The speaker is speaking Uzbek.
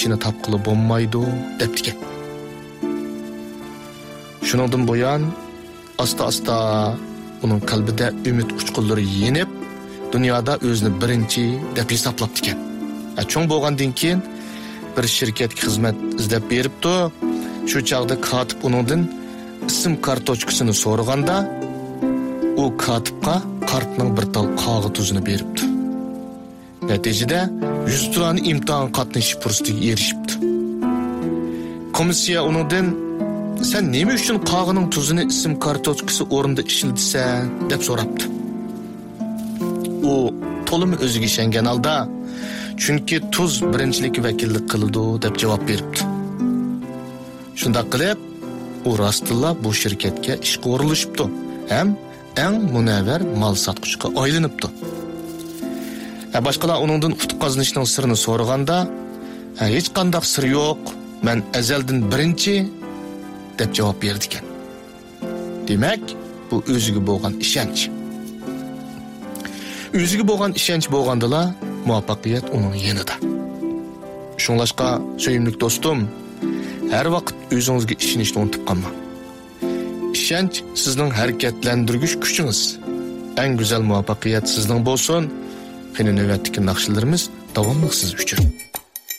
ishini topqili bo'lmaydi debdigan. Shuningdan buyon asta-asta uning qalbida umid uchqunlari yenib, dunyoda o'zini birinchi deb hisoblabdi ekan. Cho'ng bo'lgandan keyin bir shirkatga xizmat izlab beribdi. Shu chaqda katib uningdan ism kartochkasini so'raganda, u katibga kartning bir tal qog'ozini beribdi. Natijada 100 turani imtihon qatnashish fursatiga erishibdi. Komissiya uningdan "Sen nima uchun qog'oning tuzini ism kartochkasi o'rnida ishlatsan?" deb so'rabdi. U to'limi o'ziga ishongan holda, "Chunki tuz birinchilik vakillik qiladi" deb javob beribdi. Shunda qilib, u rostilla bu shirkatga ishga o'rinlashibdi ham eng munavvar mal sotquchiga aylanibdi. Boshqalar uningdan utuq qozonishning sirini so'raganda, "Hech qanday sir yo'q, men azaldan birinchi" deb javob berdi ekan. Demak, bu o'ziga bo'lgan ishonch. O'ziga bo'lgan ishonch bo'lgandala, muvaffaqiyat uning yanida. Shunlashqa, sevimli do'stim, har vaqt o'zingizga ishonishni unutib qolmang. Ishonch sizning harakatlantirgich kuchingiz. Eng go'zal muvaffaqiyat sizning bo'lsin. Qani navbatdagi naqshlarimiz davomli siz uchun.